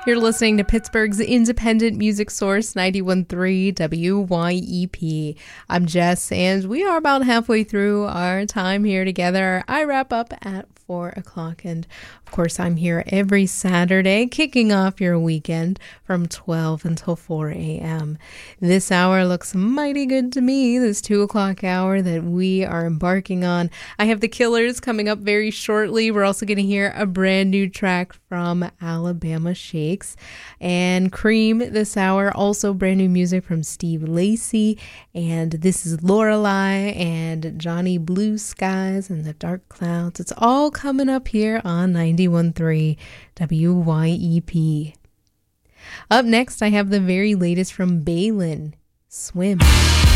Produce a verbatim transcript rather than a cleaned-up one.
You're listening to Pittsburgh's independent music source, ninety-one point three W Y E P. I'm Jess, and we are about halfway through our time here together. I wrap up at four o'clock, and of course I'm here every Saturday, kicking off your weekend from twelve until four a.m. This hour looks mighty good to me, this two o'clock hour that we are embarking on. I have the Killers coming up very shortly. We're also going to hear a brand new track from Alabama Shakes and Cream this hour. Also brand new music from Steve Lacy, and this is Lorelei and Johnny Blue Skies and the Dark Clouds. It's all coming up here on ninety-one point three W Y E P. Up next, I have the very latest from Balin, Swim.